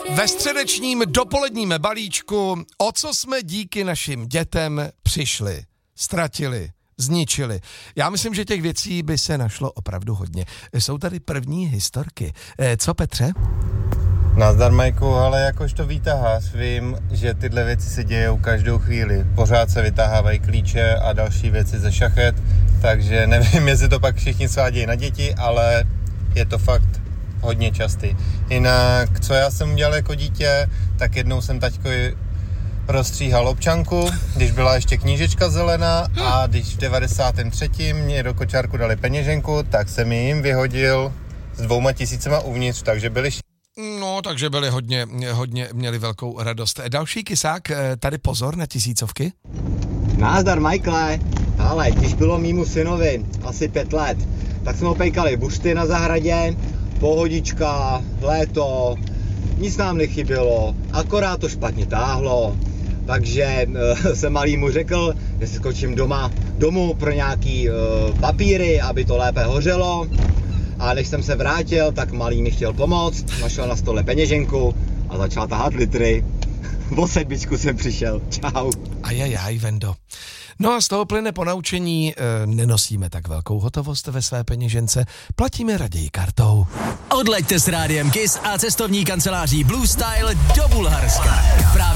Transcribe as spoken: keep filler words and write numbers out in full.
Ve středečním dopoledním balíčku, o co jsme díky našim dětem přišli, ztratili, zničili. Já myslím, že těch věcí by se našlo opravdu hodně. Jsou tady první historky. Co, Petře? Nazdar, Majku, ale jakožto výtahář vím, že tyhle věci se dějou každou chvíli. Pořád se vytahávají klíče a další věci ze šachet, takže nevím, jestli to pak všichni svádějí na děti, ale je to fakt hodně častý. Jinak, co já jsem udělal jako dítě, tak jednou jsem taťkovi rozstříhal občanku, když byla ještě knížečka zelená, a když v devadesátém třetím mě do kočárku dali peněženku, tak jsem jim vyhodil s dvouma tisícema uvnitř, takže byli š... No, takže byli hodně, hodně, měli velkou radost. Další kysák, tady pozor na tisícovky. Názdar, Michaele. Ale když bylo mýmu synovi asi pět let, tak jsme opejkali buřty na zahradě, pohodička, léto, nic nám nechybělo, akorát to špatně táhlo, takže uh, jsem malýmu řekl, že si skočím doma domů pro nějaký uh, papíry, aby to lépe hořelo. A než jsem se vrátil, tak malý mi chtěl pomoct, našel na stole peněženku a začal tahat litry. O sedmičku jsem přišel. Čau. Ajajaj, Vendo. No a z toho plyne ponaučení, e, nenosíme tak velkou hotovost ve své peněžence, platíme raději kartou. Odleďte s Rádiem Kiss a cestovní kanceláří Blue Style do Bulharska. Právě